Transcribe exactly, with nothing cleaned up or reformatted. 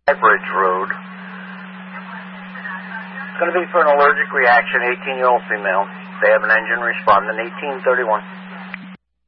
Bridge Road. It's going to be for an allergic reaction, eighteen-year-old female. They have an engine responding, eighteen thirty-one.